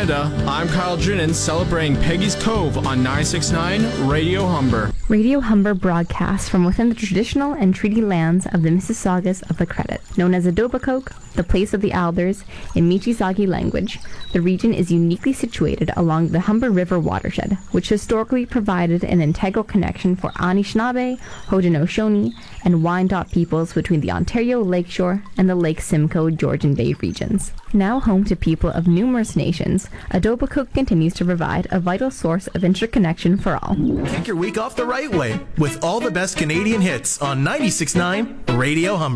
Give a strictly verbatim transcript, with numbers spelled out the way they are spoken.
Canada, I'm Kyle Drinan celebrating Peggy's Cove on nine sixty-nine Radio Humber. Radio Humber broadcasts from within the traditional and treaty lands of the Mississaugas of the Credit, known as Etobicoke, the place of the Alders, in Michizagi language. The region is uniquely situated along the Humber River watershed, which historically provided an integral connection for Anishinaabe, Haudenosaunee, and Wyandot peoples between the Ontario Lakeshore and the Lake Simcoe Georgian Bay regions. Now home to people of numerous nations, Etobicoke continues to provide a vital source of interconnection for all. Kick your week off the right way with all the best Canadian hits on ninety-six point nine Radio Humber.